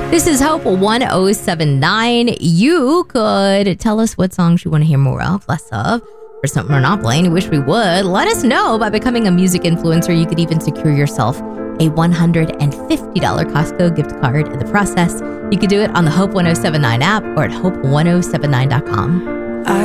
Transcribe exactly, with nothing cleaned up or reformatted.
This is Hope one oh seven point nine. You could tell us what songs you want to hear more of, less of, or something we're not playing. You wish we would. Let us know by becoming a music influencer. You could even secure yourself a one hundred fifty dollars Costco gift card in the process. You could do it on the Hope one oh seven point nine app or at hope one oh seven nine dot com.